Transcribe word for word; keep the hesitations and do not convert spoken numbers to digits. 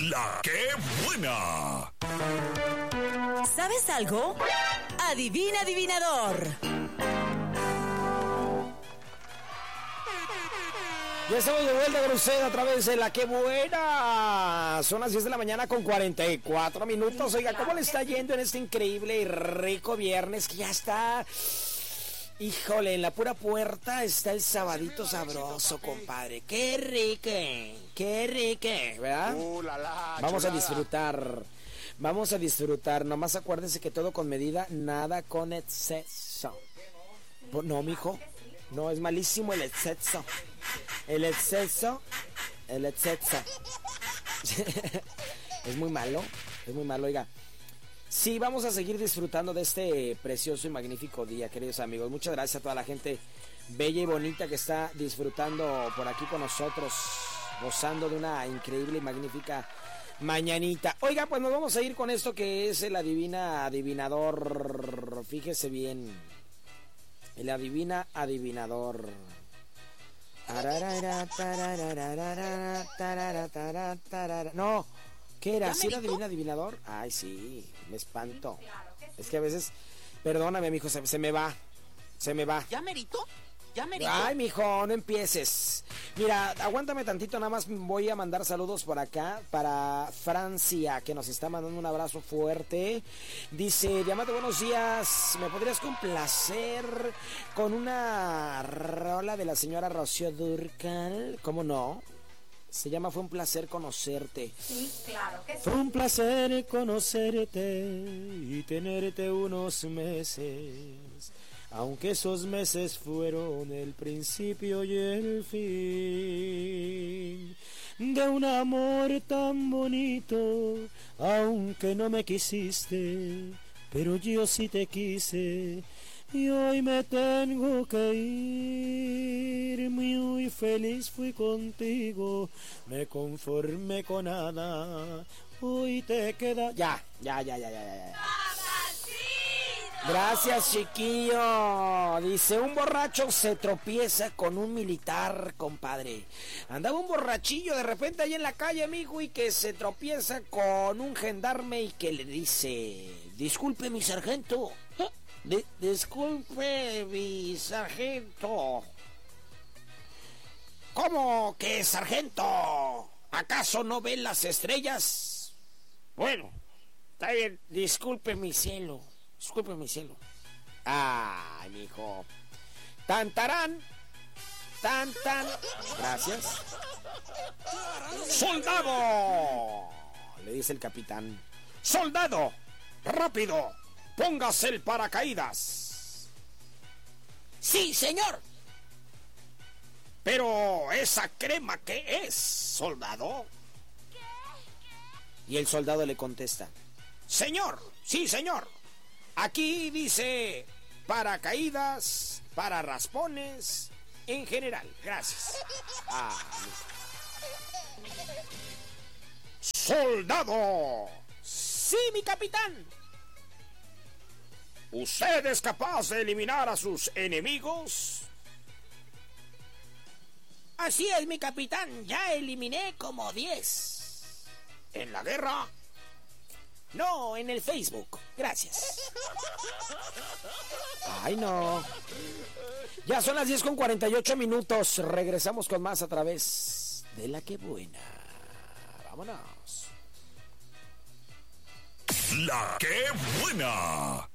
La que buena. ¿Sabes algo? Adivina, adivinador. Ya estamos de vuelta con usted a través de La que buena. Son las diez de la mañana con cuarenta y cuatro minutos. Oiga, ¿cómo le está yendo en este increíble y rico viernes que ya está? Híjole, en la pura puerta está el sabadito sabroso, compadre. ¡Qué rico! ¡Qué rico! ¿Verdad? Uh, la, la, Vamos chulada. a disfrutar. Vamos a disfrutar. Nomás acuérdense que todo con medida, nada con exceso. No, mijo. No, es malísimo el exceso. El exceso. El exceso. Es muy malo. Es muy malo, oiga. Sí, vamos a seguir disfrutando de este precioso y magnífico día, queridos amigos. Muchas gracias a toda la gente bella y bonita que está disfrutando por aquí con nosotros, gozando de una increíble y magnífica mañanita. Oiga, pues nos vamos a ir con esto que es el adivina adivinador. Fíjese bien. El adivina adivinador. No. ¿Qué era? ¿Sí era adivina adivinador? Ay, sí, me espanto. Es que a veces, perdóname, mijo, se, se me va. Se me va. ¿Ya merito? ¿Ya merito? Ay, mijo, no empieces. Mira, aguántame tantito, nada más voy a mandar saludos por acá para Francia, que nos está mandando un abrazo fuerte. Dice, Diamante, buenos días. ¿Me podrías complacer con una rola de la señora Rocío Dúrcal? ¿Cómo no? Se llama Fue un placer conocerte. Sí, claro que sí. Fue un placer conocerte y tenerte unos meses, aunque esos meses fueron el principio y el fin de un amor tan bonito, aunque no me quisiste, pero yo sí te quise. Y hoy me tengo que ir, muy feliz fui contigo, me conformé con nada, hoy te queda... Ya, ya, ya, ya, ya, ya. Gracias, chiquillo. Dice, un borracho se tropieza con un militar, compadre. Andaba un borrachillo de repente ahí en la calle, amigo, y que se tropieza con un gendarme y que le dice, disculpe, mi sargento. De, disculpe, mi sargento. ¿Cómo que sargento? ¿Acaso no ven las estrellas? Bueno, está bien. Disculpe, mi cielo. Disculpe, mi cielo. Ay, mijo. Tan, tarán. Tan, tan. Gracias. ¡Soldado! Le dice el capitán. ¡Soldado! ¡Rápido! ¡Póngase el paracaídas! ¡Sí, señor! Pero, ¿esa crema qué es, soldado? Y el soldado le contesta, señor, sí, señor. Aquí dice paracaídas, para raspones, en general. Gracias. Ah, ¡soldado! Sí, mi capitán. ¿Usted es capaz de eliminar a sus enemigos? Así es, mi capitán. Ya eliminé como diez. ¿En la guerra? No, en el Facebook. Gracias. Ay, no. Ya son las diez con cuarenta y ocho minutos. Regresamos con más a través de La que buena. Vámonos. La que buena.